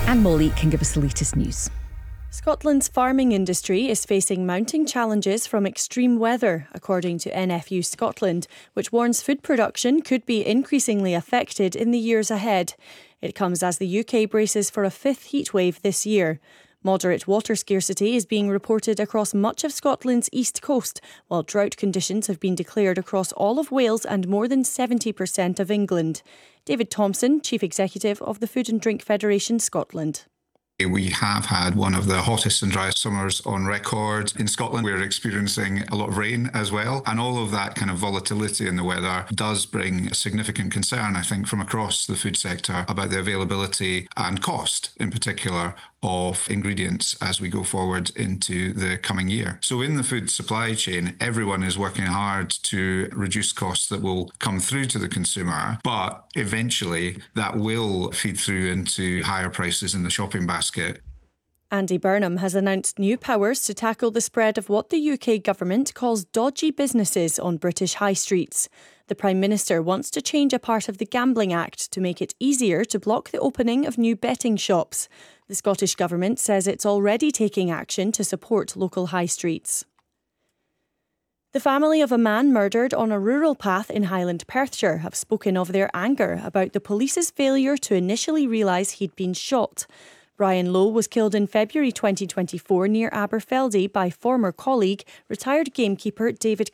And Molly can give us the latest news. Scotland's farming industry is facing mounting challenges from extreme weather, according to NFU Scotland, which warns food production could be increasingly affected in the years ahead. It comes as the UK braces for a fifth heatwave this year. Moderate water scarcity is being reported across much of Scotland's east coast, while drought conditions have been declared across all of Wales and more than 70% of England. David Thompson, Chief Executive of the Food and Drink Federation Scotland. We have had one of the hottest and driest summers on record. In Scotland, we're experiencing a lot of rain as well. And all of that kind of volatility in the weather does bring significant concern, I think, from across the food sector about the availability and cost, in particular, of ingredients as we go forward into the coming year. So in the food supply chain, everyone is working hard to reduce costs that will come through to the consumer, but eventually that will feed through into higher prices in the shopping basket. Andy Burnham has announced new powers to tackle the spread of what the UK government calls dodgy businesses on British high streets. The Prime Minister wants to change a part of the Gambling Act to make it easier to block the opening of new betting shops. The Scottish Government says it's already taking action to support local high streets. The family of a man murdered on a rural path in Highland Perthshire have spoken of their anger about the police's failure to initially realise he'd been shot. Brian Lowe was killed in February 2024 near Aberfeldy by former colleague, retired gamekeeper David